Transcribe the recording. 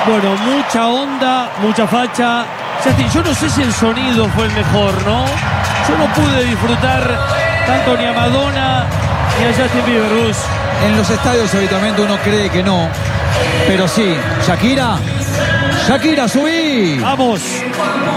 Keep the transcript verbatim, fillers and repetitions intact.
Bueno, mucha onda, mucha facha. Justin, yo no sé si el sonido fue el mejor, ¿no? Yo no pude disfrutar tanto ni a Madonna ni a Justin Bieber, Gus. En los estadios habitualmente uno cree que no, pero sí. Shakira, Shakira, subí. Vamos.